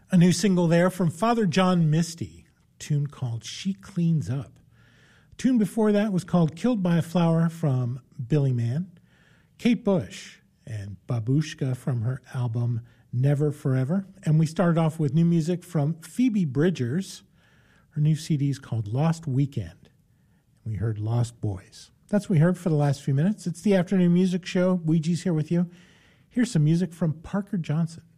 A new single there from Father John Misty, a tune called She Cleans Up. A tune before that was called Killed by a Flower from Billy Mann. Kate Bush and Babushka from her album Never Forever. And we started off with new music from Phoebe Bridgers. Her new CD is called Lost Weekend. And we heard Lost Boys. That's what we heard for the last few minutes. It's the Afternoon Music Show. Ouija's here with you. Here's some music from Parker Johnson.